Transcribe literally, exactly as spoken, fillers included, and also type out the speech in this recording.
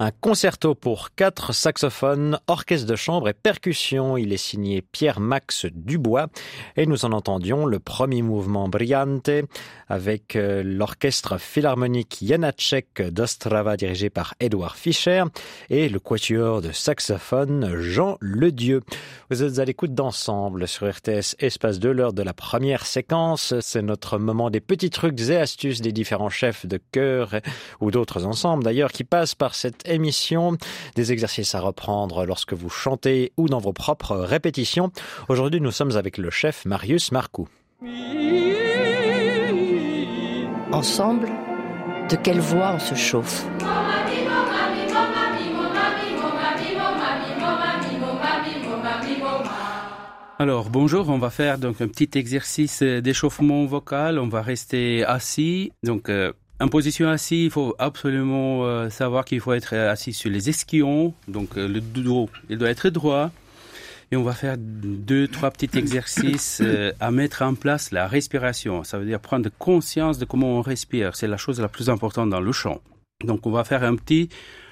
un concerto pour quatre saxophones, orchestre de chambre et percussion. Il est signé Pierre-Max Dubois et nous en entendions le premier mouvement Brillante avec l'orchestre philharmonique Janacek d'Ostrava dirigé par Edouard Fischer et le quatuor de saxophone Jean Ledieu. Vous êtes à l'écoute d'Ensemble sur R T S Espace deux, l'heure de la première séquence. C'est notre moment des petits trucs et astuces des différents chefs de chœur ou d'autres ensembles d'ailleurs qui passent par cette émission. Des exercices à reprendre lorsque vous chantez ou dans vos propres répétitions. Aujourd'hui, nous sommes avec le chef Marius Marcoux. Ensemble, de quelle voix on se chauffe ? Alors bonjour, on va faire donc un petit exercice d'échauffement vocal. On va rester assis. Donc euh, en position assis, il faut absolument euh, savoir qu'il faut être assis sur les ischions. Donc euh, le dos, il doit être droit. Et on va faire deux, trois petits exercices euh, à mettre en place la respiration. Ça veut dire prendre conscience de comment on respire. C'est la chose la plus importante dans le chant. Donc on va faire un petit